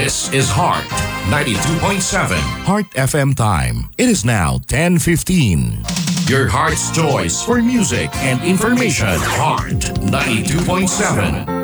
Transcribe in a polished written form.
This is Heart 92.7 Heart FM time. It is now 10:15. Your heart's choice for music and information. Heart 92.7.